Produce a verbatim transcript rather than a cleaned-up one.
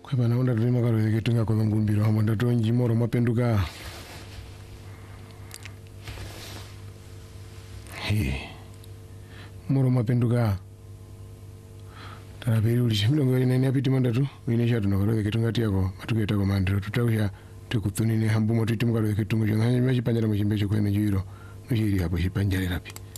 Kwa naona tulima karo yeketunga kwa ngumbiro hamo ndato njimoro mapenduka. He. Moro mapenduka. Tarabiri ulishimilo ngori nani apiti mandatu uinesha tunakaro yeketunga tiako matuketa kwa mandiro tutawia tukuthunini hambu motu itimu karo yeketunga jonga mechi panjala mchimbecho kwene juiro mchiri hapo shipanjali rapi.